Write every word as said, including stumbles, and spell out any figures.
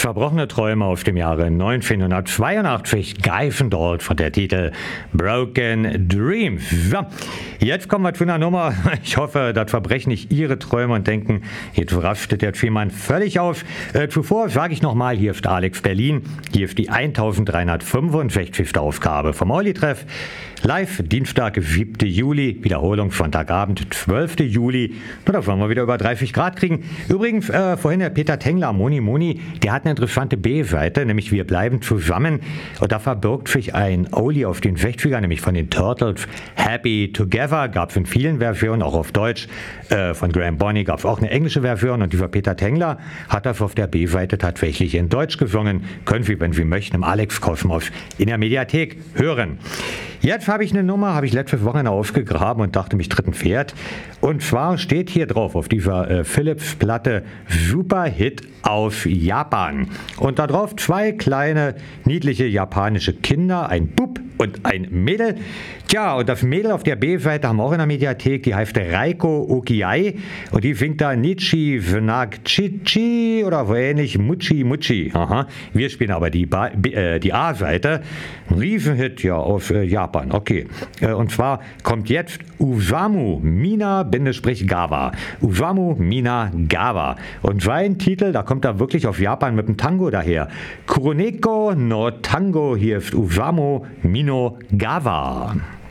Verbrochene Träume auf dem Jahre neunzehnhundertzweiundachtzig greifen dort von der Titel Broken Dreams. So, jetzt kommen wir zu einer Nummer. Ich hoffe, das verbrechen nicht Ihre Träume und denken, jetzt rastet der Tillmann völlig auf. Äh, zuvor sage ich nochmal, hier ist Alex Berlin. Hier ist die eintausenddreihundertfünfundsechzigste Ausgabe vom Mauli-Treff. Live, Dienstag, siebten Juli, Wiederholung Sonntagabend, zwölften Juli. Na, da wollen wir wieder über dreißig Grad kriegen. Übrigens, äh, vorhin der Peter Tengler, Moni Moni, der hat eine interessante B-Seite, nämlich Wir bleiben zusammen. Und da verbirgt sich ein Oldie auf den sechzigern, nämlich von den Turtles, Happy Together, gab es in vielen Versionen, auch auf Deutsch. Äh, von Graham Bonny gab es auch eine englische Version und dieser Peter Tengler hat das auf der B-Seite tatsächlich in Deutsch gesungen. Können Sie, wenn Sie möchten, im Alex Kosmos in der Mediathek hören. Jetzt habe ich eine Nummer, habe ich letztes Wochenende aufgegraben und dachte, mich tritt ein Pferd. Und zwar steht hier drauf auf dieser äh, Philips-Platte Superhit aus Japan. Und da drauf zwei kleine, niedliche japanische Kinder, ein Bub und ein Mädel. Tja, und das Mädel auf der B-Seite haben wir auch in der Mediathek, die heißt Reiko Okiai und die singt da Nichi Vnagchichi oder so ähnlich, Muchi Muchi. Aha. Wir spielen aber die, ba- B- äh, die A-Seite. Ein Riesenhit, ja, aus äh, Japan, okay. Äh, und zwar kommt jetzt Usamu Mina-Gawa. Usamu Mina-Gawa. Und sein Titel, da kommt er wirklich auf Japan mit dem Tango daher. Kuroneko no Tango, hier ist Usamu Mino-Gawa.